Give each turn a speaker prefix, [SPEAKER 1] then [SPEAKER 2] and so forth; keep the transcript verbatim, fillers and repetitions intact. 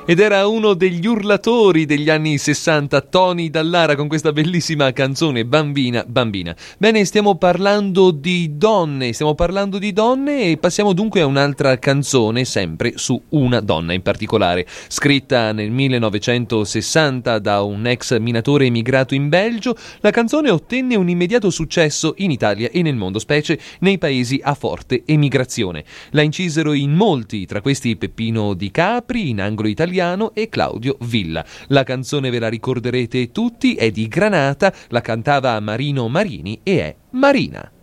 [SPEAKER 1] Ed era uno degli urlatori degli anni sessanta, Tony Dallara, con questa bellissima canzone Bambina, Bambina. Bene, stiamo parlando di donne, stiamo parlando di donne e passiamo dunque a un'altra canzone, sempre su una donna in particolare. Scritta nel millenovecentosessanta da un ex minatore emigrato in Belgio, la canzone ottenne un immediato successo in Italia e nel mondo, specie nei paesi a forte emigrazione. La incisero in molti, tra questi Peppino Di Capri in anglo italiano e Claudio Villa. La canzone, ve la ricorderete tutti, è di Granata, la cantava Marino Marini e è Marina.